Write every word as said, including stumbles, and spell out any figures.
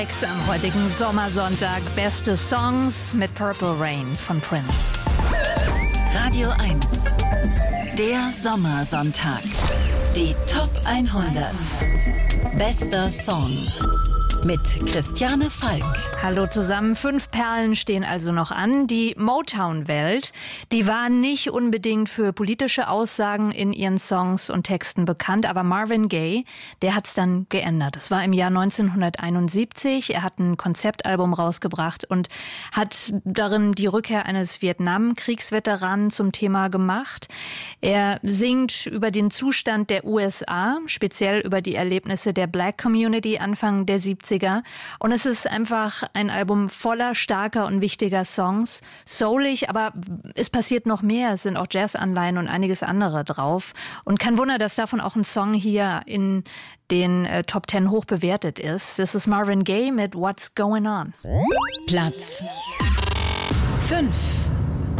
Am heutigen Sommersonntag beste Songs mit Purple Rain von Prince. Radio eins, der Sommersonntag. Die Top hundert. Bester Song mit Christiane Falk. Hallo zusammen, fünf Perlen stehen also noch an. Die Motown-Welt, die war nicht unbedingt für politische Aussagen in ihren Songs und Texten bekannt, aber Marvin Gaye, der hat's dann geändert. Das war im Jahr neunzehnhunderteinundsiebzig. Er hat ein Konzeptalbum rausgebracht und hat darin die Rückkehr eines Vietnamkriegsveteranen zum Thema gemacht. Er singt über den Zustand der U S A, speziell über die Erlebnisse der Black Community Anfang der siebziger. Und es ist einfach ein Album voller starker und wichtiger Songs. Soulig, aber es passiert noch mehr. Es sind auch Jazz-Anleihen und einiges andere drauf. Und kein Wunder, dass davon auch ein Song hier in den äh, Top Ten hoch bewertet ist. Das ist Marvin Gaye mit What's Going On. Platz fünf.